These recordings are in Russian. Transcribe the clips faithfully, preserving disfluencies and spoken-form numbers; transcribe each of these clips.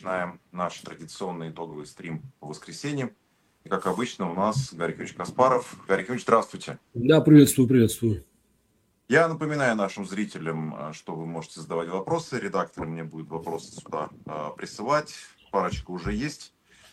начинаем наш традиционный итоговый стрим по воскресеньям. И, как обычно, у нас Гарри Кимович Каспаров. Гарри Кимович, здравствуйте. Да, приветствую, приветствую. Я напоминаю нашим зрителям, что вы можете задавать вопросы. Редактор мне будет вопросы сюда присылать. Парочка уже есть.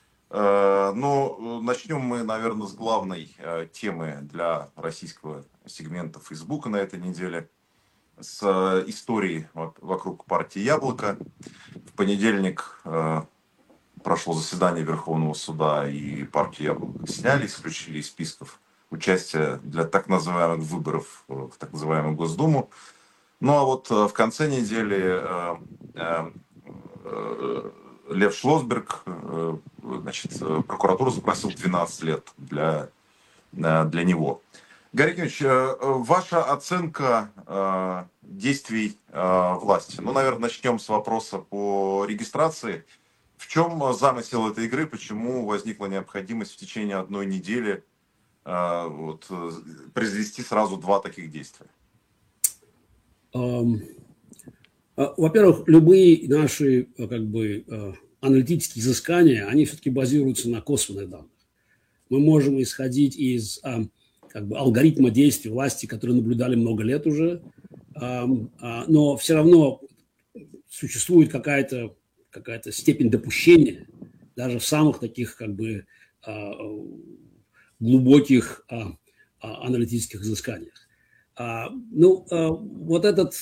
Но начнем мы, наверное, с главной темы для российского сегмента Фейсбука на этой неделе. С истории вокруг партии «Яблоко». В понедельник прошло заседание Верховного суда, и партию «Яблоко» сняли, исключили из списков участия для так называемых выборов в так называемую Госдуму. Ну а вот в конце недели Лев Шлосберг, значит, прокуратура запросила двенадцать лет для, для него. Гарри Кимович, ваша оценка действий власти. Ну, наверное, начнем с вопроса по регистрации. В чем замысел этой игры? Почему возникла необходимость в течение одной недели вот, произвести сразу два таких действия? Во-первых, любые наши как бы аналитические изыскания, они все-таки базируются на косвенных данных. Мы можем исходить из как бы алгоритма действий власти, которые наблюдали много лет уже, но все равно существует какая-то какая-то степень допущения даже в самых таких как бы глубоких аналитических изысканиях. Ну, вот этот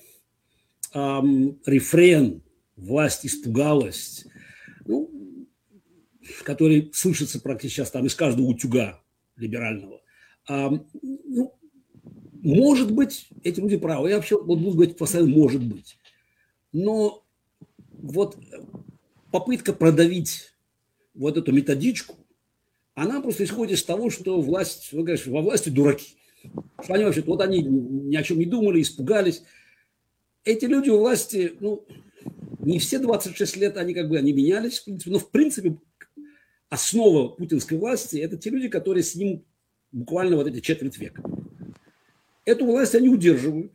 рефрен «власть испугалась», ну, который слышится практически сейчас там из каждого утюга либерального, ну, может быть, эти люди правы. Я вообще вот буду говорить постоянно «может быть». Но вот попытка продавить вот эту методичку, она просто исходит из того, что власть, ну, конечно, во власти дураки. Что они вообще, вот они ни о чем не думали, испугались. Эти люди у власти, ну, не все двадцать шесть лет, они как бы, они менялись, в принципе, но в принципе основа путинской власти – это те люди, которые с ним буквально вот эти четверть века. Эту власть они удерживают,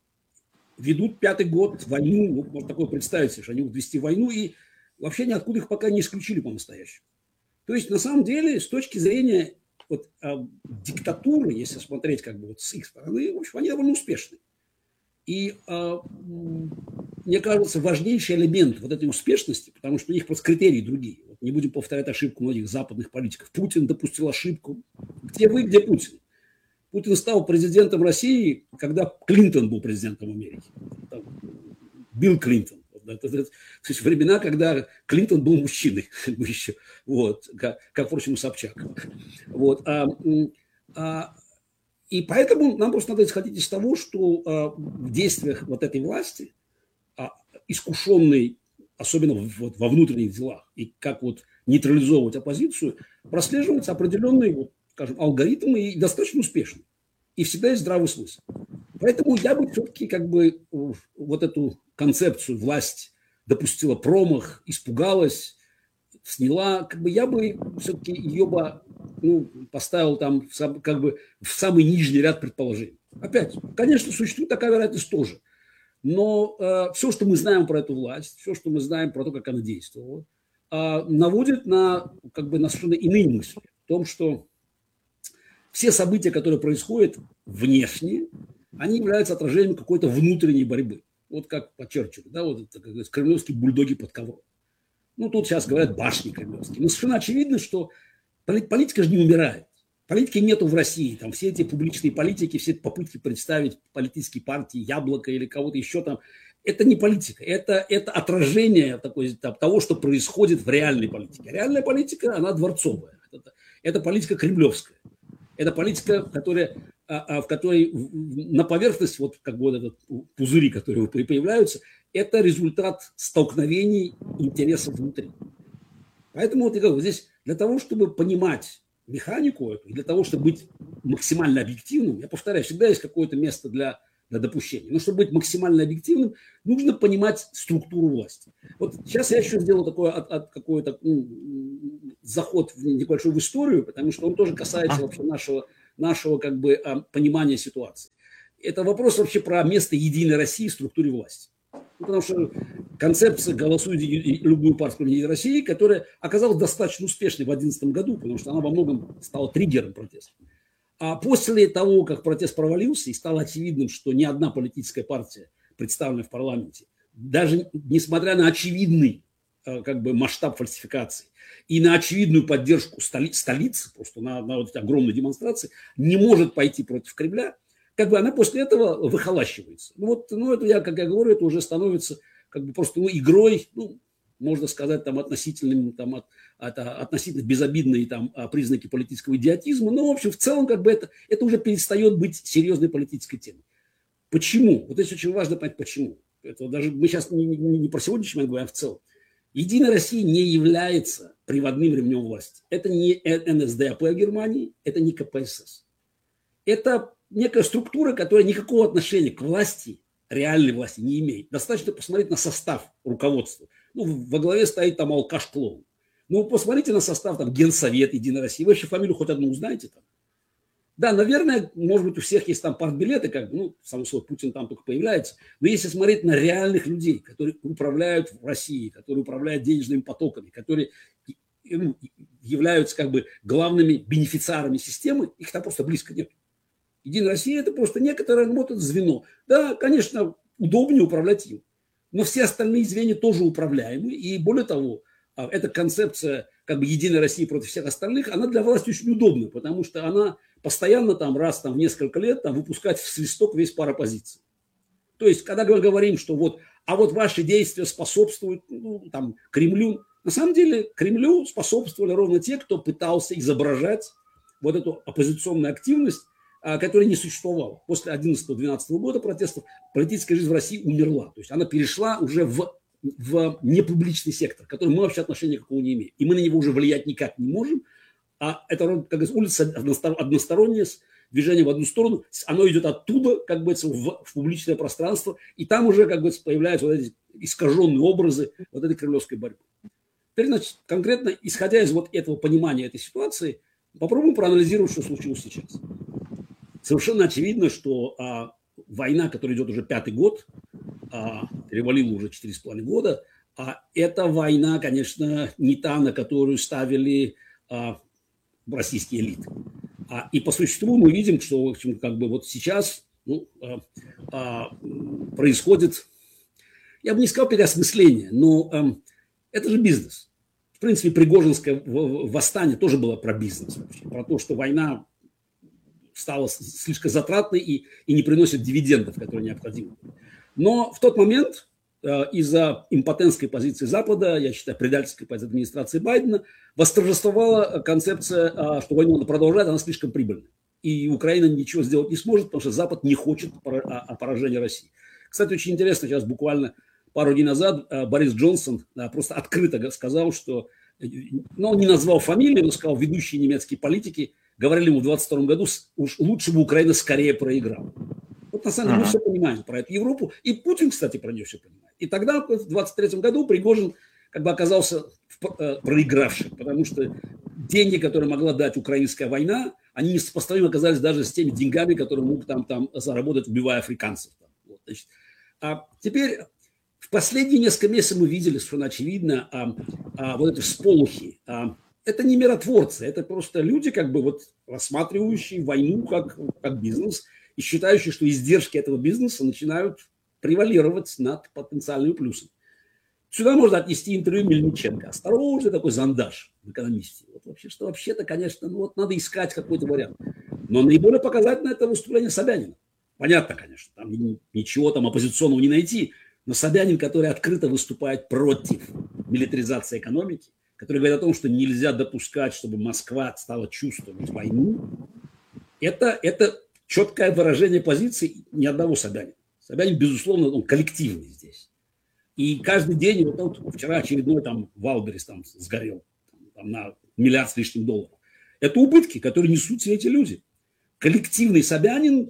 ведут пятый год войну, ну, можно такое представить себе, что они будут вести войну, и вообще ниоткуда их пока не исключили по-настоящему. То есть, на самом деле, с точки зрения вот, а, диктатуры, если смотреть как бы вот с их стороны, в общем, они довольно успешны. И а, мне кажется, важнейший элемент вот этой успешности, потому что у них просто критерии другие. Вот не будем повторять ошибку многих западных политиков. Путин допустил ошибку. Где вы, где Путин? Путин стал президентом России, когда Клинтон был президентом Америки. Там, Билл Клинтон. Это, это, то есть времена, когда Клинтон был мужчиной еще, вот, как, как, впрочем, и Собчак. Вот, а, а, и поэтому нам просто надо исходить из того, что а, в действиях вот этой власти, а, искушенной, особенно вот, во внутренних делах, и как вот нейтрализовывать оппозицию, прослеживаются определенные, вот, скажем, алгоритмы и достаточно успешны. И всегда есть здравый смысл. Поэтому я бы все-таки как бы вот эту концепцию власть допустила промах, испугалась, сняла, как бы я бы все-таки ее бы, ну, поставил там как бы в самый нижний ряд предположений. Опять, конечно, существует такая вероятность тоже. Но э, все, что мы знаем про эту власть, все, что мы знаем про то, как она действовала, э, наводит на, как бы, на совершенно иные мысли. В том, что все события, которые происходят внешне, они являются отражением какой-то внутренней борьбы. Вот как подчеркиваю, да, вот это, как говорится, кремлевские бульдоги под ковром. Ну, тут сейчас говорят башни кремлевские. Но совершенно очевидно, что политика же не умирает. Политики нету в России. Там все эти публичные политики, все эти попытки представить политические партии, Яблоко или кого-то еще там, это не политика. Это, это отражение такой, там, того, что происходит в реальной политике. Реальная политика, она дворцовая. Это, это политика кремлевская. Это политика, которая, в которой на поверхности, вот как бы вот этот пузыри, которые появляются, это результат столкновений интересов внутри. Поэтому вот я говорю, здесь для того, чтобы понимать механику эту, для того, чтобы быть максимально объективным, я повторяю, всегда есть какое-то место для, для допущения. Но чтобы быть максимально объективным, нужно понимать структуру власти. Вот сейчас я еще сделал такой от, от какой-то ну, заход в небольшой в историю, потому что он тоже касается вообще нашего, нашего как бы понимания ситуации. Это вопрос вообще про место Единой России в структуре власти. Ну, потому что концепция «голосуй любую партию, кроме Единой России», которая оказалась достаточно успешной в две тысячи одиннадцатом году, потому что она во многом стала триггером протеста. А после того, как протест провалился и стало очевидным, что ни одна политическая партия, представленная в парламенте, даже несмотря на очевидный как бы масштаб фальсификаций и на очевидную поддержку столи, столицы, просто на, на вот эти огромные демонстрации, не может пойти против Кремля, как бы она после этого выхолащивается. Ну, вот, ну, это я, как я говорю, это уже становится как бы просто ну, игрой, ну, можно сказать, там, относительным, там, от, от, относительно безобидные там, признаки политического идиотизма, но, в общем, в целом, как бы это, это уже перестает быть серьезной политической темой. Почему? Вот здесь очень важно понять, почему. Это даже мы сейчас не, не, не про сегодняшний момент говорим, а в целом. Единая Россия не является приводным ремнем власти. Это не эн эс дэ а пэ Германии, это не ка пэ эс эс. Это некая структура, которая никакого отношения к власти, реальной власти не имеет. Достаточно посмотреть на состав руководства. Ну, во главе стоит там алкаш-клоун. Ну, посмотрите на состав там Генсовет Единой России. Вы вообще фамилию хоть одну узнаете там? Да, наверное, может быть, у всех есть там партбилеты, как бы, ну, само собой, Путин там только появляется. Но если смотреть на реальных людей, которые управляют в России, которые управляют денежными потоками, которые ну, являются как бы главными бенефициарами системы, их там просто близко нет. Единая Россия – это просто некоторое вот это звено. Да, конечно, удобнее управлять им. Но все остальные звенья тоже управляемы. И более того, эта концепция как бы Единой России против всех остальных, она для власти очень удобна, потому что она постоянно там раз там, в несколько лет там, выпускать в свисток весь пар оппозиции. То есть, когда мы говорим, что вот, а вот ваши действия способствуют ну, там, Кремлю, на самом деле Кремлю способствовали ровно те, кто пытался изображать вот эту оппозиционную активность, которая не существовала. После одиннадцатого-двенадцатого года протестов политическая жизнь в России умерла. То есть она перешла уже в, в непубличный сектор, к которому мы вообще отношения никакого не имеем. И мы на него уже влиять никак не можем. А это как говорится, улица односторонняя, движение в одну сторону, оно идет оттуда, как бы, в, в публичное пространство, и там уже, как бы, появляются вот эти искаженные образы вот этой кремлевской борьбы. Теперь, значит, конкретно, исходя из вот этого понимания этой ситуации, попробуем проанализировать, что случилось сейчас. Совершенно очевидно, что а, война, которая идет уже пятый год, а, перевалила уже четыре с половиной года, а эта война, конечно, не та, на которую ставили а, российские элиты. А, и по существу мы видим, что в общем, как бы вот сейчас ну, а, а, происходит, я бы не сказал переосмысление, но а, это же бизнес. В принципе, Пригожинское восстание тоже было про бизнес, вообще, про то, что война стала слишком затратной и, и не приносит дивидендов, которые необходимы. Но в тот момент э, из-за импотентской позиции Запада, я считаю, предательской позиции администрации Байдена, восторжествовала концепция, э, что войну надо продолжать, она слишком прибыльна. И Украина ничего сделать не сможет, потому что Запад не хочет поражения России. Кстати, очень интересно, сейчас буквально пару дней назад э, Борис Джонсон э, просто открыто сказал, что, ну, он не назвал фамилии, но сказал, ведущие немецкие политики говорили ему в двадцать втором году, уж лучше бы Украина скорее проиграла. Вот на самом деле мы все понимаем про эту Европу. И Путин, кстати, про нее все понимает. И тогда в двадцать третьем году Пригожин как бы оказался проигравшим, потому что деньги, которые могла дать украинская война, они несопоставимо оказались даже с теми деньгами, которые мог там, там заработать, убивая африканцев. Вот, значит. А теперь в последние несколько месяцев мы видели, совершенно очевидно, а, а, вот эти всполохи. А, это не миротворцы, это просто люди, как бы вот рассматривающие войну как, как бизнес и считающие, что издержки этого бизнеса начинают превалировать над потенциальными плюсами. Сюда можно отнести интервью Мельниченко. Осторожный такой зондаж в экономисте. Вот вообще, что вообще-то, конечно, ну вот надо искать какой-то вариант. Но наиболее показательно это выступление Собянина. Понятно, конечно, там ничего там оппозиционного не найти, но Собянин, который открыто выступает против милитаризации экономики, который говорит о том, что нельзя допускать, чтобы Москва стала чувствовать войну, это, это четкое выражение позиции ни одного Собянина. Собянин, безусловно, он коллективный здесь. И каждый день, вот, вот вчера очередной там Валберис там сгорел там, на миллиард с лишним долларов. Это убытки, которые несут все эти люди. Коллективный Собянин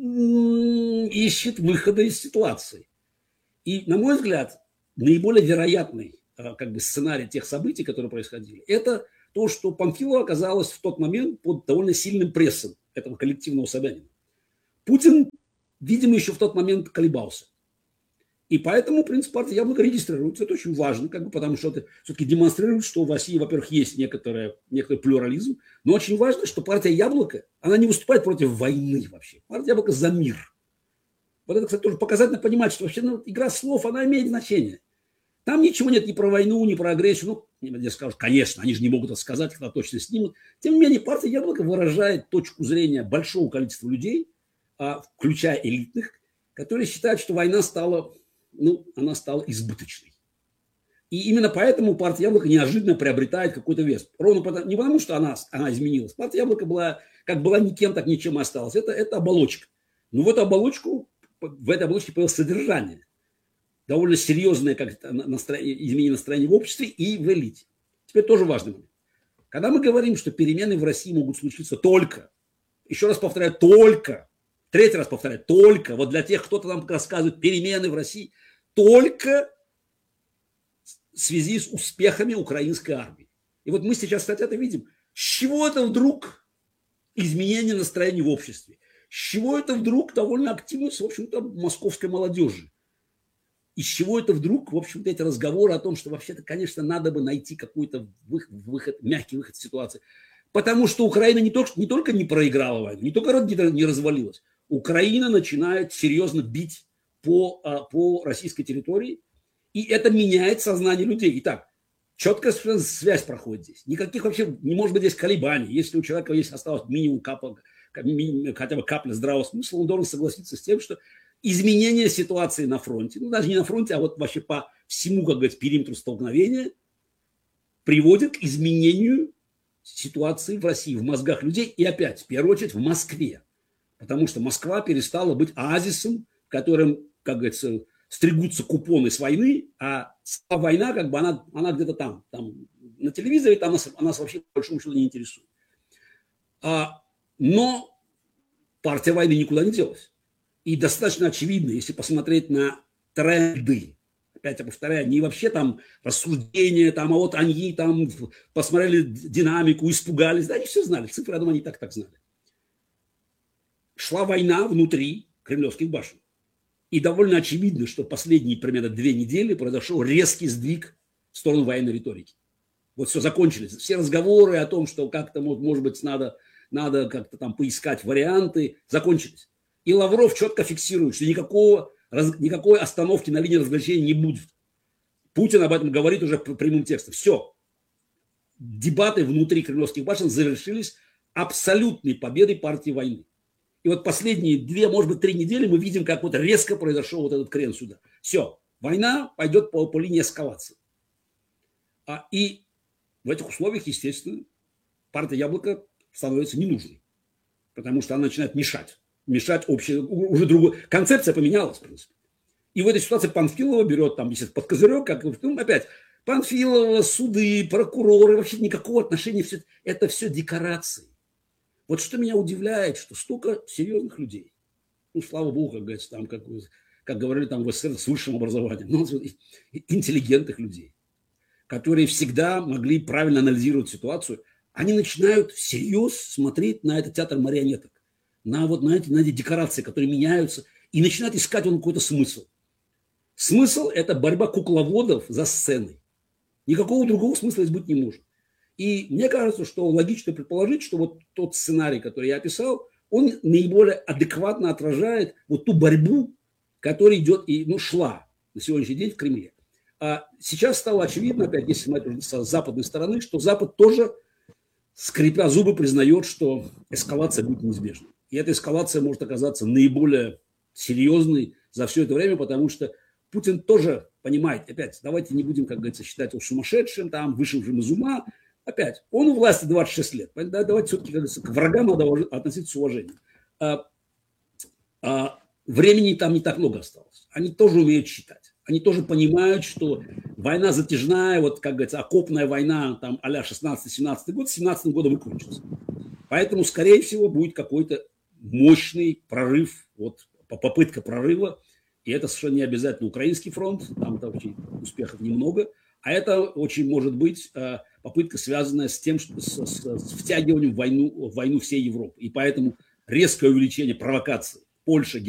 ищет выхода из ситуации. И, на мой взгляд, наиболее вероятный как бы, сценарий тех событий, которые происходили, это то, что Панфилова оказалась в тот момент под довольно сильным прессом этого коллективного Собянина. Путин, видимо, еще в тот момент колебался. И поэтому, в принципе, партия Яблоко регистрируется. Это очень важно, как бы, потому что это все-таки демонстрирует, что в России, во-первых, есть некоторый, некоторый плюрализм, но очень важно, что партия Яблоко, она не выступает против войны вообще. Партия Яблоко за мир. Вот это, кстати, тоже показательно понимать, что вообще ну, игра слов, она имеет значение. Там ничего нет ни про войну, ни про агрессию. Ну, мне скажут, конечно, они же не могут это сказать, когда точно снимут. Тем не менее, партия Яблоко выражает точку зрения большого количества людей, включая элитных, которые считают, что война стала, ну, она стала избыточной. И именно поэтому партия Яблоко неожиданно приобретает какой-то вес. Ровно потому, не потому, что она, она изменилась. Партия Яблоко была, как была никем, так ничем и осталась. Это, это оболочка. Но в эту оболочку, в этой оболочке появилось содержание. Довольно серьезное как настроение, изменение настроения в обществе и в элите. Теперь тоже важный момент. Когда мы говорим, что перемены в России могут случиться только, еще раз повторяю, только, третий раз повторяю, только, вот для тех, кто-то нам рассказывает перемены в России, только в связи с успехами украинской армии. И вот мы сейчас, кстати, это видим. С чего это вдруг изменение настроения в обществе? С чего это вдруг довольно активность, в общем-то, московской молодежи? Из чего это вдруг, в общем-то, эти разговоры о том, что вообще-то, конечно, надо бы найти какой-то выход, выход, мягкий выход из ситуации. Потому что Украина не только, не только не проиграла войну, не только не развалилась. Украина начинает серьезно бить по, по российской территории, и это меняет сознание людей. Итак, четкая связь проходит здесь. Никаких вообще, не может быть здесь колебаний. Если у человека есть осталось минимум капля, хотя бы капля здравого смысла, он должен согласиться с тем, что изменение ситуации на фронте, ну даже не на фронте, а вот вообще по всему, как говорится, периметру столкновения приводит к изменению ситуации в России, в мозгах людей и опять, в первую очередь, в Москве. Потому что Москва перестала быть оазисом, в котором, как говорится, стригутся купоны с войны, а война, как бы, она, она где-то там, там, на телевизоре, там нас, она нас вообще, по большому счету, не интересует. А, но партия войны никуда не делась. И достаточно очевидно, если посмотреть на тренды, опять я повторяю, не вообще там рассуждения, там, а вот они там посмотрели динамику, испугались, да, они все знали, цифры, я думаю, они так так знали. Шла война внутри кремлевских башен. И довольно очевидно, что последние примерно две недели произошел резкий сдвиг в сторону военной риторики. Вот все, закончились. Все разговоры о том, что как-то, может быть, надо, надо как-то там поискать варианты, закончились. И Лавров четко фиксирует, что никакого, никакой остановки на линии разграничения не будет. Путин об этом говорит уже прямым текстом. Все. Дебаты внутри кремлевских башен завершились абсолютной победой партии войны. И вот последние две, может быть, три недели мы видим, как вот резко произошел вот этот крен сюда. Все. Война пойдет по, по линии эскалации. А, и в этих условиях, естественно, партия Яблоко становится ненужной. Потому что она начинает мешать. Мешать общее, уже другую. Концепция поменялась, в принципе. И в этой ситуации Панфилова берет там, если под козырек, как, ну, опять, Панфилова, суды, прокуроры, вообще никакого отношения, все, это все декорации. Вот что меня удивляет, что столько серьезных людей, ну, слава богу, как говорится, там, как, как говорили там в СССР, с высшим образованием, ну, интеллигентных людей, которые всегда могли правильно анализировать ситуацию, они начинают всерьез смотреть на этот театр марионеток. На, вот, на, эти, на эти декорации, которые меняются, и начинают искать он какой-то смысл. Смысл – это борьба кукловодов за сценой. Никакого другого смысла здесь быть не может. И мне кажется, что логично предположить, что вот тот сценарий, который я описал, он наиболее адекватно отражает вот ту борьбу, которая идет и ну, шла на сегодняшний день в Кремле. А сейчас стало очевидно, опять, если смотреть с западной стороны, что Запад тоже, скрипя зубы, признает, что эскалация будет неизбежна. И эта эскалация может оказаться наиболее серьезной за все это время, потому что Путин тоже понимает, опять, давайте не будем, как говорится, считать его сумасшедшим, там, вышедшим из ума. Опять, он у власти двадцать шесть лет. Давайте все-таки, как говорится, к врагам надо относиться с уважением. А, а, времени там не так много осталось. Они тоже умеют считать. Они тоже понимают, что война затяжная, вот, как говорится, окопная война, там, а-ля шестнадцатый-семнадцатый год, семнадцатым годом выключится. Поэтому, скорее всего, будет какой-то мощный прорыв, вот, попытка прорыва. И это совершенно не обязательно украинский фронт, там вообще успехов немного. А это очень может быть попытка, связанная с тем, что с, с, с втягиванием в войну, в войну всей Европы. И поэтому резкое увеличение провокаций Польши,